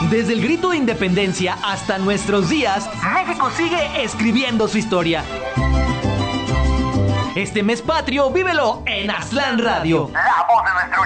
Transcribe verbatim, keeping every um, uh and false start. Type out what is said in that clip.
Desde el grito de independencia hasta nuestros días, México sigue escribiendo su historia. Este mes patrio, vívelo en Aztlán Radio. La voz de nuestro